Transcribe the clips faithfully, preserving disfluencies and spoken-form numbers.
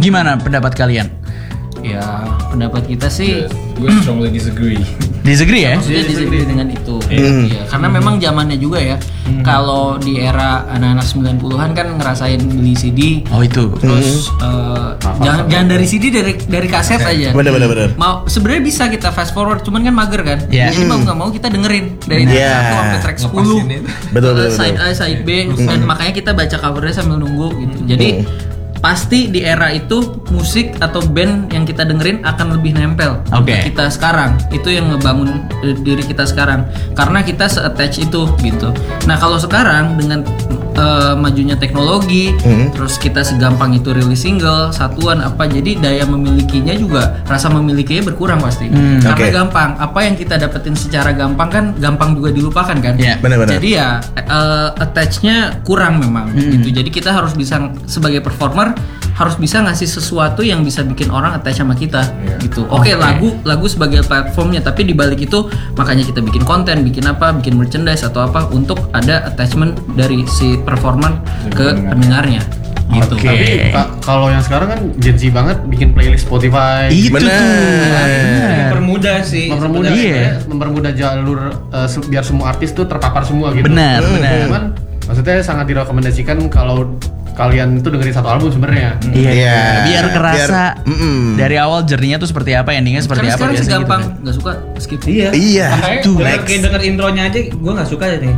Gimana pendapat kalian? Ya pendapat kita sih gue strongly disagree. Disagree ya? maksudnya disagree dengan itu. Hmm. Iya, karena memang zamannya juga ya. Hmm. Kalau di era anak-anak sembilan puluhan kan ngerasain beli C D. Oh itu. Terus eh, jangan jangan dari C D, dari dari kaset aja. Bener bener bener. Mau sebenarnya bisa kita fast forward, cuman kan mager kan. Iya. Jadi mau nggak mau kita dengerin dari track Iya. satu sampai track sepuluh. Betul betul Side betul. A, side B, dan makanya kita baca covernya sambil nunggu gitu. Jadi pasti di era itu musik atau band yang kita dengerin akan lebih nempel Oke. ke kita sekarang. Itu yang ngebangun eh, diri kita sekarang karena kita se-attach itu gitu. Nah kalau sekarang dengan eh, majunya teknologi, Hmm. terus kita segampang itu rilis single satuan apa, jadi daya memilikinya juga, rasa memilikinya berkurang pasti. Hmm, Karena oke. gampang, apa yang kita dapetin secara gampang kan gampang juga dilupakan kan. Iya. Benar-benar. Jadi ya eh, attach-nya kurang memang gitu. Jadi kita harus bisa sebagai performer harus bisa ngasih sesuatu yang bisa bikin orang attach sama kita gitu. Oke, Oke. lagu lagu sebagai platformnya, tapi di balik itu makanya kita bikin konten, bikin apa, bikin merchandise atau apa untuk ada attachment dari si performer ke pendengarnya gitu. Oke. Tapi ka- kalau yang sekarang kan Gen Z banget bikin playlist Spotify. Itu tuh. Bener. Mempermudah sih. mempermudah Iya. sebenarnya, mempermudah jalur eh, se- biar semua artis tuh terpapar semua gitu. Benar, benar. Cuman maksudnya sangat direkomendasikan kalau kalian itu dengerin satu album sebenarnya. Iya. Iya. Biar kerasa Biar- mm-mm. dari awal journey-nya tuh seperti apa, endingnya seperti Karena apa sekarang biasanya segampang gitu kan. nggak suka skip. Iya. Iya. Makanya Tuh. gue Next. kayak denger intronya aja gue nggak suka nih.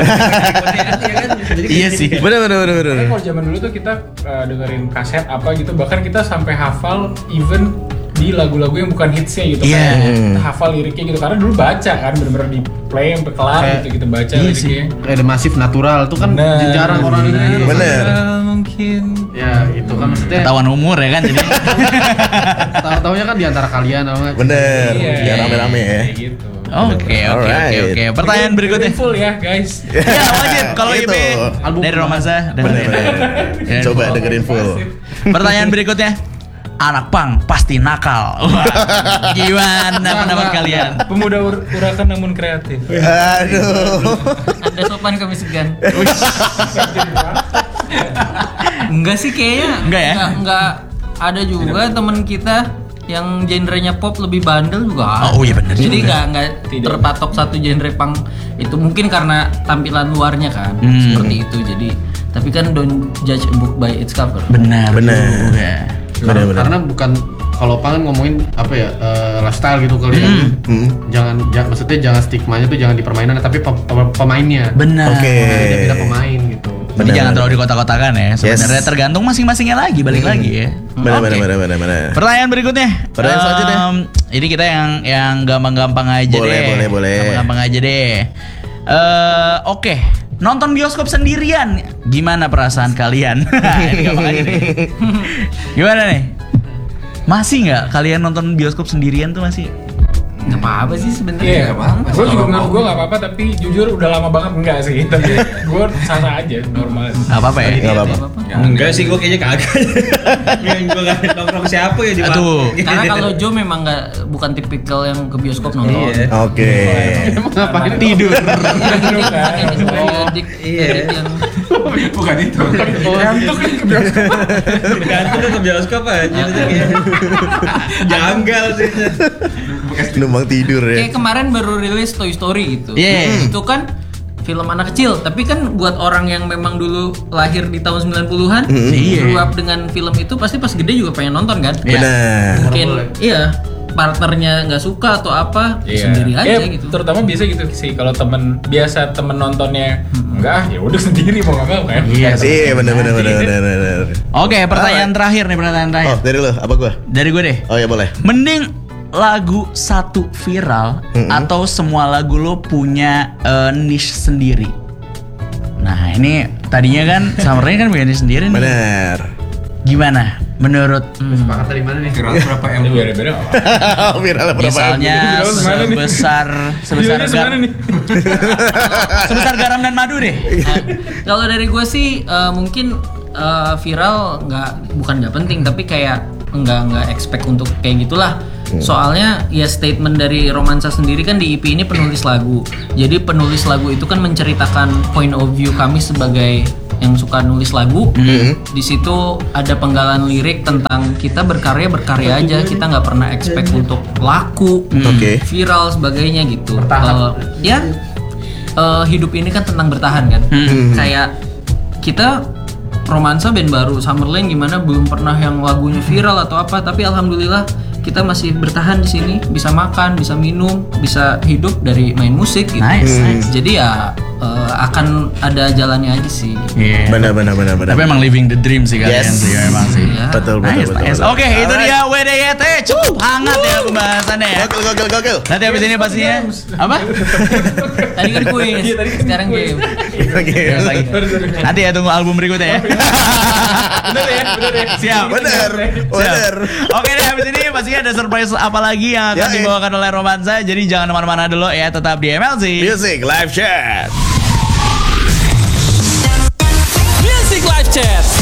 Iya sih. Bener bener bener bener. Kalau zaman dulu tuh kita uh, dengerin kaset apa gitu, bahkan kita sampai hafal even di lagu-lagu yang bukan hitsnya gitu. Iya. Kayak kita hafal liriknya gitu karena dulu baca kan, bener-bener di play sampai kelar Kayak- gitu kita baca Iya liriknya. Kayak ada masif natural tuh kan Bener. jarang orang ini. Bener. Mungkin. Ya itu kan maksudnya Ketahuan umur ya kan jadi. tahu-taunya kan di antara kalian apa nggak? Bener. Iya. Ya rame-rame ya. Kayak gitu. Oke, oke, oke, Alright. oke. Pertanyaan berikutnya. Full ya guys. Ya, lanjut. Kalau I Itu. P Album dari pertama. Romansa Bener dengerin. bener. Dengerin Coba full. dengerin full. Pertanyaan berikutnya. Anak pang pasti nakal. Wah, gimana pendapat kalian? Pemuda ur- urakan namun kreatif. Aduh. Anda sopan kami segan. Enggak sih kayaknya. Enggak ya? Enggak, enggak. Ada juga teman kita yang genrenya pop lebih bandel juga. ada. Oh, iya bener Jadi juga. enggak enggak terpatok satu genre punk. Itu mungkin karena tampilan luarnya kan Hmm. seperti itu. Jadi tapi kan don't judge a book by its cover. Benar. Benar. juga. Bener bener. Karena bukan kalau pangan ngomongin apa ya eh, lifestyle gitu kali ya. Hmm. Jangan, jangan maksudnya jangan stigmanya tuh jangan di permainan tapi pe- pe- pemainnya. Benar. Oke. Beda-beda pemain gitu. Tapi Benar, jangan benar. terlalu dikotak-kotakan ya. Sebenarnya Yes. tergantung masing-masingnya lagi, balik lagi ya. Bener Oke. bener bener bener bener. Pertanyaan berikutnya. Pertanyaan selanjutnya. Em, Ini kita yang yang gampang-gampang aja Boleh, deh. boleh, boleh. Gampang-gampang aja deh. Eh, oke. Nonton bioskop sendirian, gimana perasaan kalian? Ini gampang aja nih. Gimana nih? Masih nggak kalian nonton bioskop sendirian tuh masih? Enggak apa-apa sih sebenarnya. Iya, Nggak apa-apa. gue juga menurut gue gak apa-apa, tapi jujur udah lama banget enggak sih. Tapi gue sasa aja, normal. Nggak apa-apa ya? Nggak apa-apa. Enggak sih, gue kayaknya kagak. Yang gue gak nongkrong siapa ya di Aduh. Karena kalau Joe memang nggak bukan tipikal yang ke bioskop nonton. Iya. Oke. Emang ngapain Tidur. Aduh, kan. Periodik Iya. periodik yang Bukan itu. Ngantuk kan ke bioskop. Gantung ke bioskop aja itu kayak janggal sih. Numpang tidur ya. kayak kemarin baru rilis Toy Story gitu. Iya. Itu kan film anak kecil, tapi kan buat orang yang memang dulu lahir di tahun sembilan puluhan, Iya. grew up dengan film itu pasti pas gede juga pengen nonton kan? Bener. Mungkin iya, partnernya nggak suka atau apa, sendiri aja Eh, gitu. Terutama biasa gitu sih kalau temen biasa temen nontonnya enggak, ya udah sendiri mau nggak mau kan. Iya sih. Iya bener bener bener bener bener. Oke, pertanyaan terakhir nih, pertanyaan terakhir. Oh dari lo apa gua? Dari gue deh. Oh ya boleh. Mending lagu satu viral Mm-mm. atau semua lagu lo punya eh, niche sendiri. Nah ini tadinya kan Summernya kan punya niche sendiri nih. Bener. Gimana menurut Sepakat dari mana nih? Viral berapa M? Ini beda-beda nggak apa-apa. Viral berapa? misalnya Viral gimana nih? sebesar sebesar Videonya gar- semana nih? sebesar garam dan madu deh. Nah, kalau dari gue sih eh, mungkin eh, viral nggak bukan nggak penting, tapi kayak nggak nggak expect untuk kayak gitulah. Soalnya ya statement dari Romansa sendiri kan di E P ini penulis lagu. Jadi penulis lagu itu kan menceritakan point of view kami sebagai yang suka nulis lagu. Mm-hmm. Di situ ada penggalan lirik tentang kita berkarya berkarya aja, kita nggak pernah expect untuk laku, Oke. viral sebagainya gitu. Bertahan. Eh, ya eh, hidup ini kan tentang bertahan kan. Kayak kita Romansa band baru Summerland gimana belum pernah yang lagunya viral atau apa, tapi alhamdulillah kita masih bertahan di sini, bisa makan, bisa minum, bisa hidup dari main musik gitu. Nice, Hmm. nice. Jadi ya eh, akan ada jalannya aja sih. Iya. Benar benar benar benar. Tapi emang living the dream sih kalian Yes. sih memang sih. Ya. Betul betul Nice, betul. nice. betul. Oke, itu Alright. dia W D Y T. Cukup hangat ya pembahasannya ya. Gokil gokil gokil. Nanti habis ini pastinya apa? Tadi kan kuis, sekarang game. Oke. Nanti ya tunggu album berikutnya ya. Bener ya, bener ya. Siap. Bener. Bener. Oke deh, habis ini pastinya ada surprise apa lagi yang akan Ya, eh. dibawakan oleh Romansa. Jadi jangan kemana-mana dulu ya, tetap di M L C. Music live chat. Music Live Chat.